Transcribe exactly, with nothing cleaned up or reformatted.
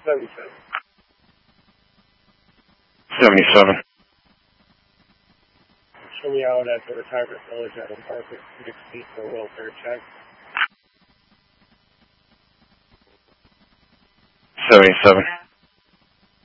seventy-seven. seventy-seven. Show me out at the retirement village at a market sixty for welfare check. seventy-seven.